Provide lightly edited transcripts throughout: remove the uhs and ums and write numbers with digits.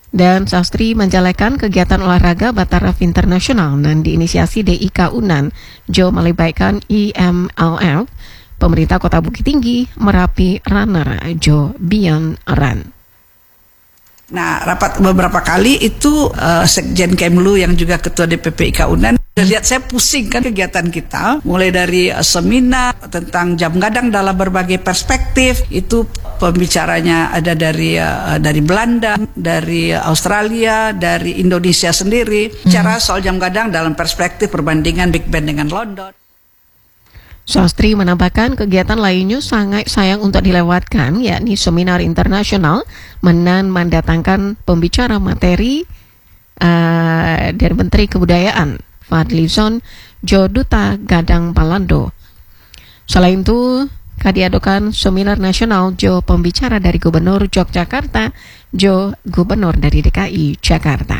Dan Sastri menjalankan kegiatan olahraga Bataraf Internasional dan diinisiasi DIK Unan, Jo melibatkan IMLF, pemerintah Kota Bukit Tinggi, Merapi Runner, Jo Beyond Run. Nah, rapat beberapa kali itu Sekjen Kemlu yang juga Ketua DPP IK Unan lihat saya pusing kan kegiatan kita, mulai dari seminar tentang jam gadang dalam berbagai perspektif. Itu pembicaranya ada dari Belanda, dari Australia, dari Indonesia sendiri. Bicara soal jam gadang dalam perspektif perbandingan Big Ben dengan London. Sastri menambahkan kegiatan lainnya sangat sayang untuk dilewatkan, yakni seminar internasional mendatangkan pembicara materi dari Menteri Kebudayaan Fadlizon Jo Duta Gadang Palando. Selain itu, diadakan seminar nasional Jo pembicara dari Gubernur Yogyakarta, Jo Gubernur dari DKI Jakarta.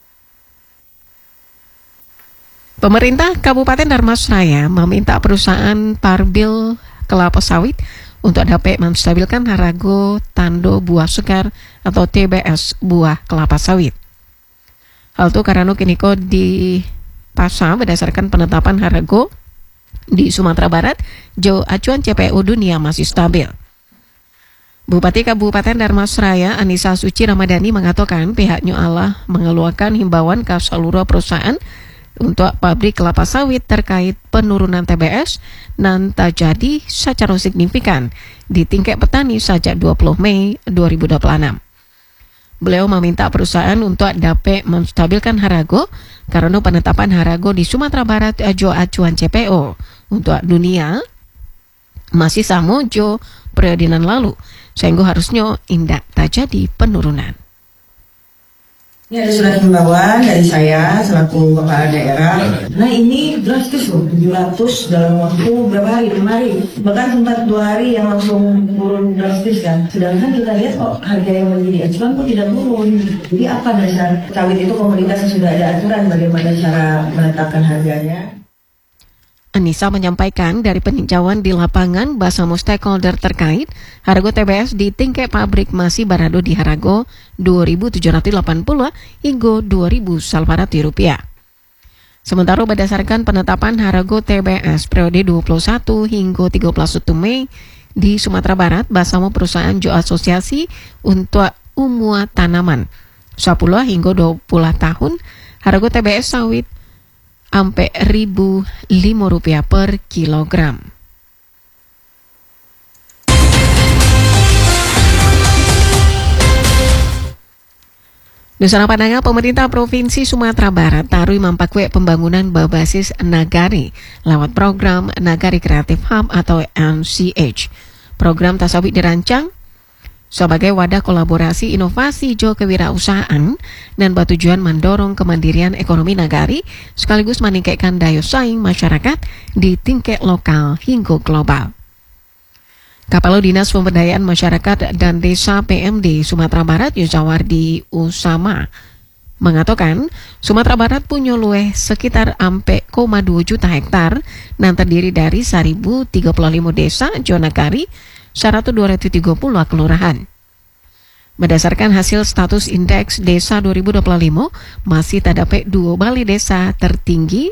Pemerintah Kabupaten Dharmasraya meminta perusahaan Parbil Kelapa Sawit untuk dapat menstabilkan harga tando buah segar atau TBS buah kelapa sawit. Hal itu karena kini di pasar berdasarkan penetapan harga di Sumatera Barat, Jo acuan CPO dunia masih stabil. Bupati Kabupaten Dharmasraya Anissa Suci Ramadhani mengatakan pihaknya mengeluarkan himbauan ke seluruh perusahaan untuk pabrik kelapa sawit terkait penurunan TBS dan terjadi secara signifikan di tingkat petani sejak 20 Mei 2026. Beliau meminta perusahaan untuk dapat menstabilkan harga karena penetapan harga di Sumatera Barat Jo acuan CPO untuk dunia masih sama Jo periode lalu, sehingga harusnya tidak terjadi penurunan. Ini ada surat himbauan dari saya selaku kepala daerah. Nah ini drastis loh, 700 dalam waktu berapa hari? 5 hari. Bahkan sempat 2 hari yang langsung turun drastis kan. Sedangkan kita lihat harga yang menjadi acuan pun tidak turun. Jadi apa dasar sawit itu komunitas sudah ada aturan bagaimana cara menetapkan harganya? Anissa menyampaikan dari peninjauan di lapangan bersama stakeholder terkait, harga TBS di tingkat pabrik masih berada di harga Rp2.780 hingga Rp2.000 rupiah. Sementara berdasarkan penetapan harga TBS periode 21 hingga 31 Mei di Sumatera Barat bersama perusahaan Jo Asosiasi untuk umur tanaman 10 hingga 20 tahun, harga TBS sawit sampai Rp1.005 per kilogram. Di sana pandangan pemerintah Provinsi Sumatera Barat tarui mempakwe pembangunan berbasis nagari lewat program Nagari Kreatif Hub atau NCH. Program tersebut dirancang sebagai wadah kolaborasi inovasi Jo kewirausahaan dan bertujuan mendorong kemandirian ekonomi nagari sekaligus meningkatkan daya saing masyarakat di tingkat lokal hingga global. Kepala Dinas Pemberdayaan Masyarakat dan Desa PMD Sumatera Barat Yuzawardi Usama mengatakan Sumatera Barat punya luweh sekitar 4,2 juta hektar dan terdiri dari 1.035 desa Jo nagari 1.230 kelurahan. Berdasarkan hasil status indeks desa 2025, masih terdapat 2 balai desa tertinggal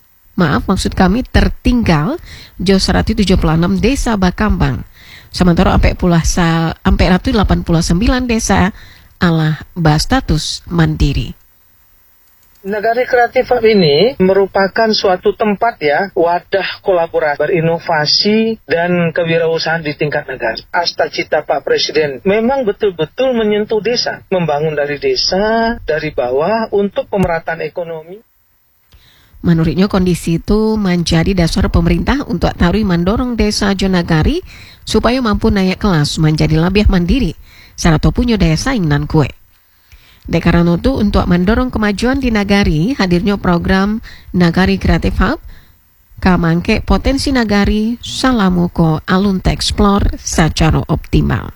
Jo 176 desa Bakambang. Sementara 489 desa ala berstatus mandiri. Nagari Kreatif Hub ini merupakan suatu tempat wadah kolaborasi, berinovasi, dan kewirausahaan di tingkat negara. Cita Pak Presiden memang betul-betul menyentuh desa, membangun dari desa, dari bawah untuk pemerataan ekonomi. Menurutnya kondisi itu menjadi dasar pemerintah untuk tarui mendorong desa Jo nagari supaya mampu naik kelas menjadi lebih mandiri, serta punya daya saing dan kue. Karena itu untuk mendorong kemajuan di nagari, hadirnya program Nagari Kreatif Hub, kamangke potensi nagari salamuko alun explore secara optimal.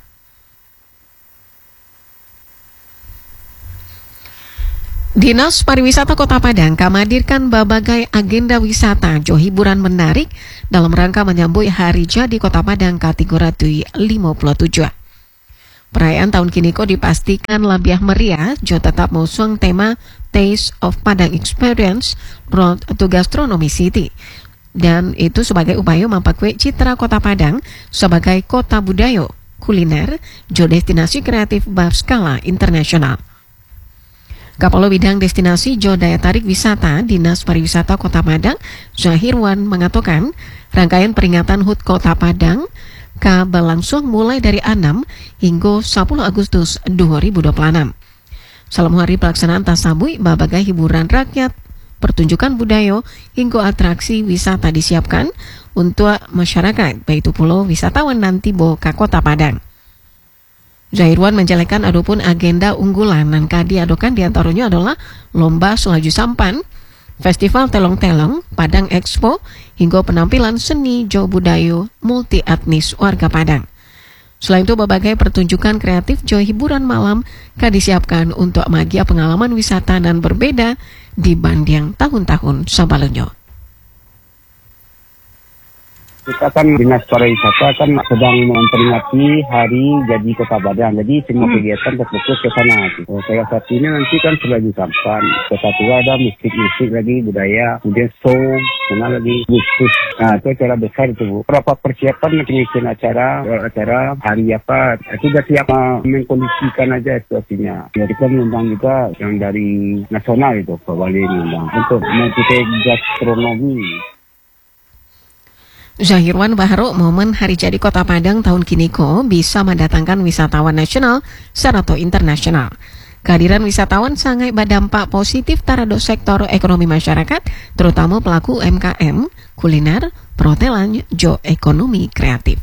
Dinas Pariwisata Kota Padang menghadirkan berbagai agenda wisata jo hiburan menarik dalam rangka menyambut Hari Jadi Kota Padang kategori 57. Perayaan tahun kiniko dipastikan lebih meriah, jo tetap mengusung tema Taste of Padang Experience Road to Gastronomy City. Dan itu sebagai upaya memperkuat citra Kota Padang sebagai kota budaya, kuliner, jo destinasi kreatif berskala internasional. Kepala Bidang Destinasi Jo Daya Tarik Wisata Dinas Pariwisata Kota Padang, Zahirwan mengatakan rangkaian peringatan HUT Kota Padang berlangsung mulai dari 6 hingga 10 Agustus 2026. Selama hari pelaksanaan tasabui, berbagai hiburan rakyat, pertunjukan budaya, hingga atraksi wisata disiapkan untuk masyarakat, baik itu pulau wisatawan nanti ke Kota Padang. Zahirwan menjelaskan adapun agenda unggulan yang diadakan diantaranya adalah Lomba Selaju Sampan, Festival Telong-Telong, Padang Expo, hingga penampilan seni jo budaya multi etnis warga Padang. Selain itu, berbagai pertunjukan kreatif jo hiburan malam disiapkan untuk magia pengalaman wisata dan berbeda dibanding tahun-tahun sebelumnya. Kita kan Dinas Pariwisata kan sedang memperingati Hari Jadi Kota Padang. Jadi semua kegiatan terfokus ke sana. Salah satunya nanti kan Selaju Sampan. Kota Tua ada musik-musik lagi, budaya, kemudian show, mana lagi khusus. Nah, itu acara besar itu. Berapa persiapan bikin acara hari apa? Itu sudah siap mengkondisikan aja situasinya. Jadi kan mengundang juga yang dari nasional itu, Pak Wali mengundang untuk mengikuti gastronomi. Zahirwan berharap momen Hari Jadi Kota Padang tahun kiniko bisa mendatangkan wisatawan nasional serta internasional. Kehadiran wisatawan sangat berdampak positif terhadap sektor ekonomi masyarakat, terutama pelaku UMKM, kuliner, perhotelan, jo ekonomi kreatif.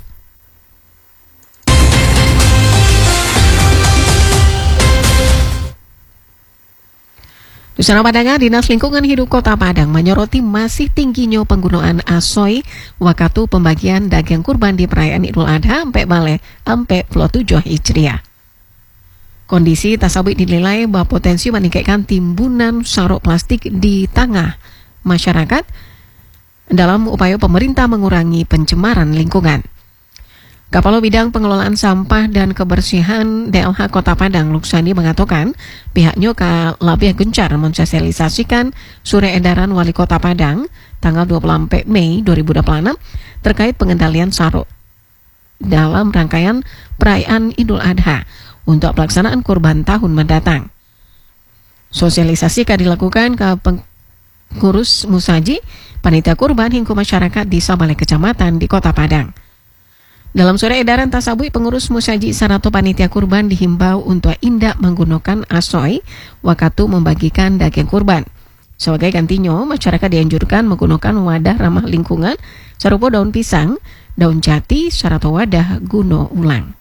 Di sana Padang, Dinas Lingkungan Hidup Kota Padang menyoroti masih tingginya penggunaan asoy waktu pembagian daging kurban di perayaan Idul Adha sampai balik sampai 27 Hijriah. Kondisi tersebut dinilai berpotensi meningkatkan timbunan saruk plastik di tengah masyarakat dalam upaya pemerintah mengurangi pencemaran lingkungan. Kepala Bidang Pengelolaan Sampah dan Kebersihan DLH Kota Padang, Luksani, mengatakan pihaknya lebih gencar mensosialisasikan surat edaran Wali Kota Padang tanggal 24 Mei 2026 terkait pengendalian saruk dalam rangkaian perayaan Idul Adha untuk pelaksanaan kurban tahun mendatang. Sosialisasi akan dilakukan ke pengurus musaji, panitia kurban hingga masyarakat di Sabale Kecamatan di Kota Padang. Dalam surat edaran tasabui, pengurus musaji serta panitia kurban dihimbau untuk tidak menggunakan asoy waktu membagikan daging kurban. Sebagai gantinya, masyarakat dianjurkan menggunakan wadah ramah lingkungan serupa daun pisang, daun jati, serta wadah guna ulang.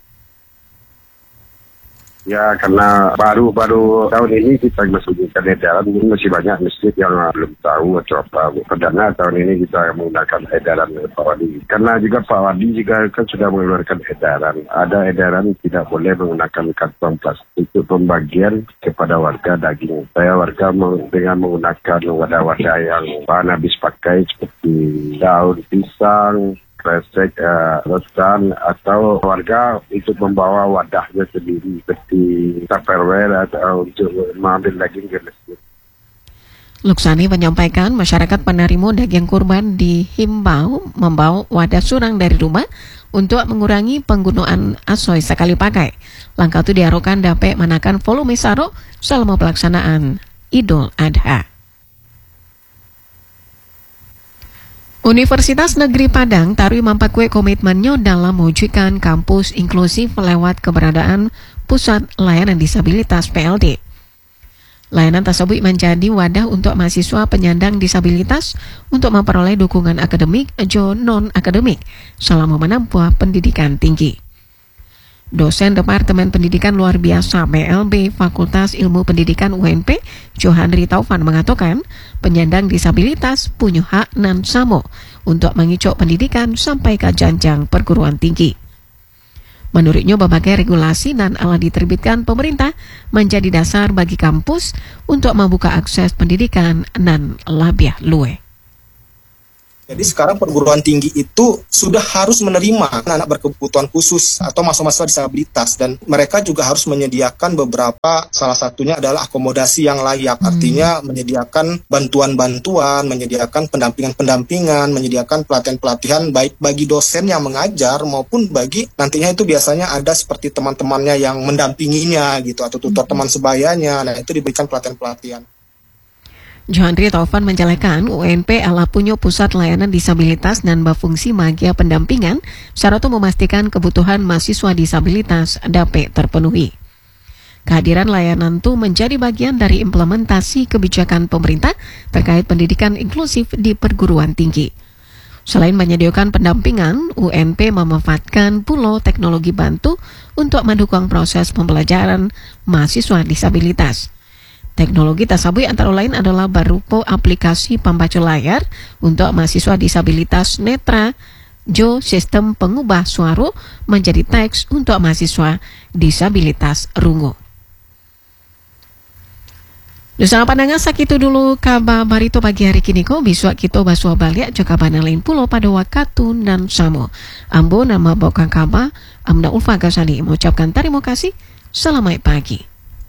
Ya, karena baru tahun ini kita masukkan edaran, masih banyak masjid yang belum tahu atau apa. Perdana tahun ini kita menggunakan edaran Pak Wadi. Karena juga Pak Wadi juga kan sudah mengeluarkan edaran. Ada edaran tidak boleh menggunakan kantong plastik untuk pembagian kepada warga daging. Saya warga dengan menggunakan wadah-wadah yang bahan habis pakai seperti daun pisang, kresek, rotan, atau warga itu membawa wadahnya sendiri seperti tupperware atau untuk mengambil daging ke masjid. Luksani menyampaikan masyarakat penerima daging kurban dihimbau membawa wadah surang dari rumah untuk mengurangi penggunaan asoy sekali pakai. Langkah itu diharapkan dapat menekan volume saruk selama pelaksanaan Idul Adha. Universitas Negeri Padang tarui memperkuat komitmennya dalam mewujudkan kampus inklusif lewat keberadaan Pusat Layanan Disabilitas PLD. Layanan tersebut menjadi wadah untuk mahasiswa penyandang disabilitas untuk memperoleh dukungan akademik atau non-akademik selama menempuh pendidikan tinggi. Dosen Departemen Pendidikan Luar Biasa PLB Fakultas Ilmu Pendidikan UNP, Johanri Taufan, mengatakan penyandang disabilitas punya hak dan sama untuk mengicok pendidikan sampai ke jenjang perguruan tinggi. Menurutnya, berbagai regulasi dan alat diterbitkan pemerintah menjadi dasar bagi kampus untuk membuka akses pendidikan dan lebih luas. Jadi sekarang perguruan tinggi itu sudah harus menerima anak berkebutuhan khusus atau mahasiswa disabilitas, dan mereka juga harus menyediakan beberapa, salah satunya adalah akomodasi yang layak, artinya menyediakan bantuan-bantuan, menyediakan pendampingan-pendampingan, menyediakan pelatihan-pelatihan baik bagi dosen yang mengajar maupun bagi nantinya itu biasanya ada seperti teman-temannya yang mendampinginya gitu atau tutor teman sebayanya. Nah, itu diberikan pelatihan-pelatihan. Johandri Taufan menjelaskan UNP adalah punya pusat layanan disabilitas dan berfungsi magia pendampingan secara itu memastikan kebutuhan mahasiswa disabilitas dapat terpenuhi. Kehadiran layanan itu menjadi bagian dari implementasi kebijakan pemerintah terkait pendidikan inklusif di perguruan tinggi. Selain menyediakan pendampingan, UNP memanfaatkan pula teknologi bantu untuk mendukung proses pembelajaran mahasiswa disabilitas. Teknologi tersebut antara lain adalah berupa aplikasi pembaca layar untuk mahasiswa disabilitas netra, jo sistem pengubah suara menjadi teks untuk mahasiswa disabilitas rungu. Dosa pandangan sakitu dulu kabar barito pagi hari kini ko besok kita basua balik juga kabar lain pulau pada waktu dan sama. Ambo nama bawakan kabar Amna Ulfa Ghazali mengucapkan terima kasih. Selamat pagi.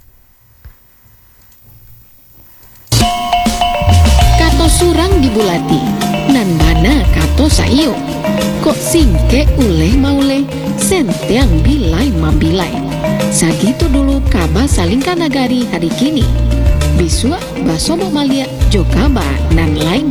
Kato surang dibulati nan mana kato saio kok singke uleh mauleh senteang bilai mambilai. Sagitu dulu kabar salingkan nagari hari kini. Bisua basobo malia jo kabar nan lain